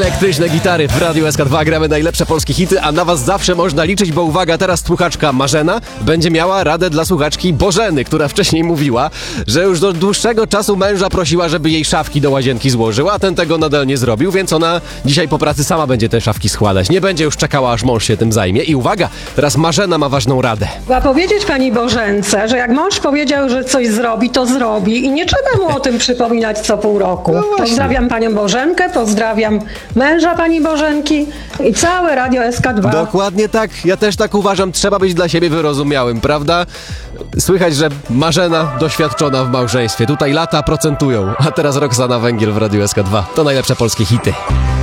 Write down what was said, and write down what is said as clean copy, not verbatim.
Elektryczne gitary w Radiu SK2, gramy najlepsze polskie hity, a na was zawsze można liczyć, bo uwaga, teraz słuchaczka Marzena będzie miała radę dla słuchaczki Bożeny, która wcześniej mówiła, że już do dłuższego czasu męża prosiła, żeby jej szafki do łazienki złożył, a ten tego nadal nie zrobił, więc ona dzisiaj po pracy sama będzie te szafki składać. Nie będzie już czekała, aż mąż się tym zajmie. I uwaga, teraz Marzena ma ważną radę. Trzeba powiedzieć pani Bożence, że jak mąż powiedział, że coś zrobi, to zrobi i nie trzeba mu o tym przypominać co pół roku. Pozdrawiam panią Bożenkę, pozdrawiam męża pani Bożenki i całe Radio SK2. Dokładnie tak, ja też tak uważam, trzeba być dla siebie wyrozumiałym, prawda? Słychać, że Marzena doświadczona w małżeństwie, tutaj lata procentują, a teraz Roxana Węgiel w Radiu SK2, to najlepsze polskie hity.